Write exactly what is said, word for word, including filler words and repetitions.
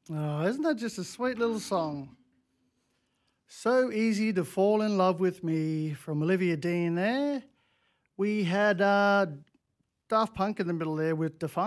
Oh, isn't that just a sweet little song? So Easy to Fall in Love with Me from Olivia Dean there. We had uh, Daft Punk in the middle there with Defunct.